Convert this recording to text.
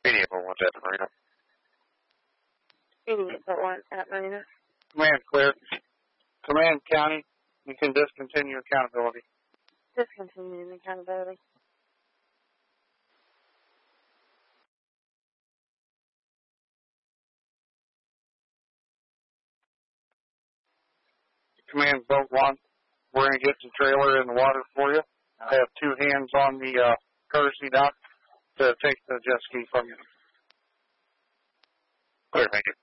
88.1 at Marina. 88.1 at Marina. Command clear. Command County, you can discontinue accountability. Discontinuing accountability. Command Boat 1, we're going to get the trailer in the water for you. I have 2 hands on the courtesy dock to take the jet ski from you. Clear, thank you.